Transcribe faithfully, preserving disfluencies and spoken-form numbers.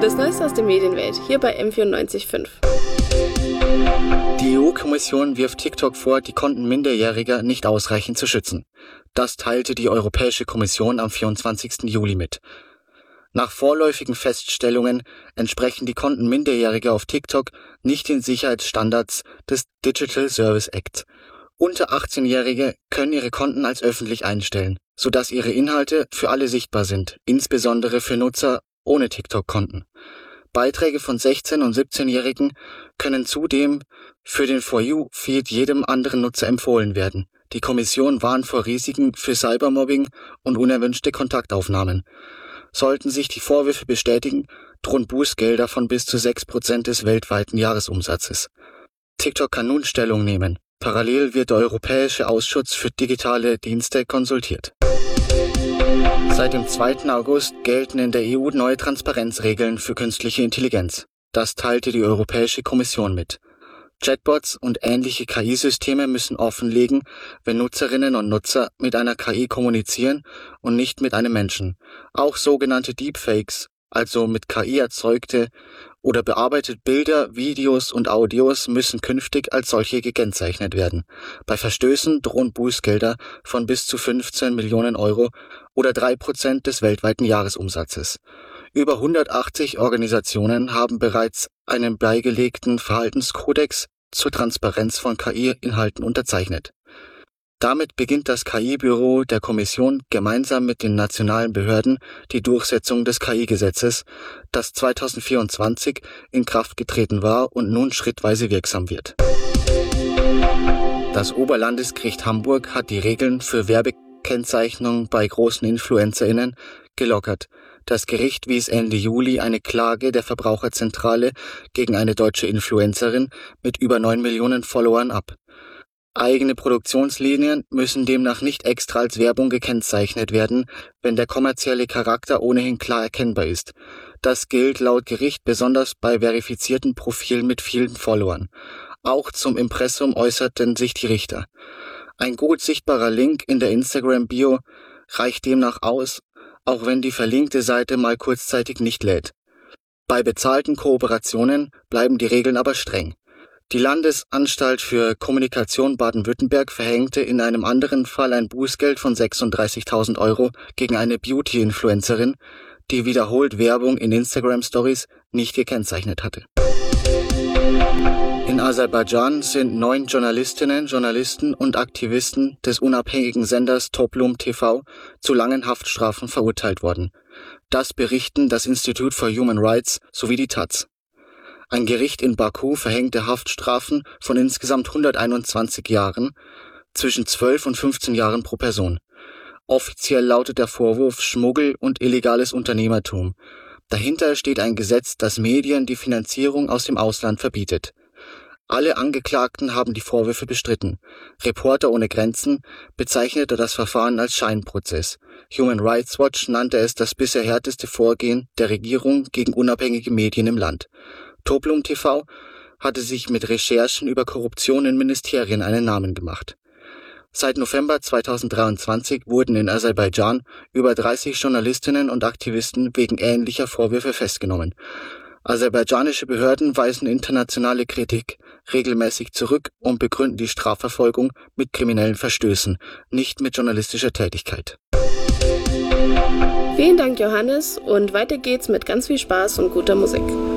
Das Neueste aus der Medienwelt, hier bei M vierundneunzig Komma fünf. Die E U-Kommission wirft TikTok vor, die Konten Minderjähriger nicht ausreichend zu schützen. Das teilte die Europäische Kommission am vierundzwanzigsten Juli mit. Nach vorläufigen Feststellungen entsprechen die Konten Minderjähriger auf TikTok nicht den Sicherheitsstandards des Digital Services Act. Unter achtzehnjährige können ihre Konten als öffentlich einstellen, sodass ihre Inhalte für alle sichtbar sind, insbesondere für Nutzer ohne TikTok-Konten. Beiträge von sechzehn- und siebzehnjährigen können zudem für den For You-Feed jedem anderen Nutzer empfohlen werden. Die Kommission warnt vor Risiken für Cybermobbing und unerwünschte Kontaktaufnahmen. Sollten sich die Vorwürfe bestätigen, drohen Bußgelder von bis zu sechs Prozent des weltweiten Jahresumsatzes. TikTok kann nun Stellung nehmen. Parallel wird der Europäische Ausschuss für digitale Dienste konsultiert. Seit dem zweiten August gelten in der E U neue Transparenzregeln für künstliche Intelligenz. Das teilte die Europäische Kommission mit. Chatbots und ähnliche K I-Systeme müssen offenlegen, wenn Nutzerinnen und Nutzer mit einer K I kommunizieren und nicht mit einem Menschen. Auch sogenannte Deepfakes, also mit K I erzeugte oder bearbeitet Bilder, Videos und Audios, müssen künftig als solche gekennzeichnet werden. Bei Verstößen drohen Bußgelder von bis zu fünfzehn Millionen Euro oder drei Prozent des weltweiten Jahresumsatzes. Über hundertachtzig Organisationen haben bereits einen beigelegten Verhaltenskodex zur Transparenz von K I-Inhalten unterzeichnet. Damit beginnt das K I-Büro der Kommission gemeinsam mit den nationalen Behörden die Durchsetzung des K I-Gesetzes, das zweitausendvierundzwanzig in Kraft getreten war und nun schrittweise wirksam wird. Das Oberlandesgericht Hamburg hat die Regeln für Werbekennzeichnung bei großen InfluencerInnen gelockert. Das Gericht wies Ende Juli eine Klage der Verbraucherzentrale gegen eine deutsche Influencerin mit über neun Millionen Followern ab. Eigene Produktionslinien müssen demnach nicht extra als Werbung gekennzeichnet werden, wenn der kommerzielle Charakter ohnehin klar erkennbar ist. Das gilt laut Gericht besonders bei verifizierten Profilen mit vielen Followern. Auch zum Impressum äußerten sich die Richter. Ein gut sichtbarer Link in der Instagram-Bio reicht demnach aus, auch wenn die verlinkte Seite mal kurzzeitig nicht lädt. Bei bezahlten Kooperationen bleiben die Regeln aber streng. Die Landesanstalt für Kommunikation Baden-Württemberg verhängte in einem anderen Fall ein Bußgeld von sechsunddreißigtausend Euro gegen eine Beauty-Influencerin, die wiederholt Werbung in Instagram-Stories nicht gekennzeichnet hatte. In Aserbaidschan sind neun Journalistinnen, Journalisten und Aktivisten des unabhängigen Senders Toplum T V zu langen Haftstrafen verurteilt worden. Das berichten das Institute for Human Rights sowie die Taz. Ein Gericht in Baku verhängte Haftstrafen von insgesamt hunderteinundzwanzig Jahren, zwischen zwölf und fünfzehn Jahren pro Person. Offiziell lautet der Vorwurf Schmuggel und illegales Unternehmertum. Dahinter steht ein Gesetz, das Medien die Finanzierung aus dem Ausland verbietet. Alle Angeklagten haben die Vorwürfe bestritten. Reporter ohne Grenzen bezeichnete das Verfahren als Scheinprozess. Human Rights Watch nannte es das bisher härteste Vorgehen der Regierung gegen unabhängige Medien im Land. Toplum T V hatte sich mit Recherchen über Korruption in Ministerien einen Namen gemacht. Seit November zweitausenddreiundzwanzig wurden in Aserbaidschan über dreißig Journalistinnen und Aktivisten wegen ähnlicher Vorwürfe festgenommen. Aserbaidschanische Behörden weisen internationale Kritik regelmäßig zurück und begründen die Strafverfolgung mit kriminellen Verstößen, nicht mit journalistischer Tätigkeit. Vielen Dank, Johannes, und weiter geht's mit ganz viel Spaß und guter Musik.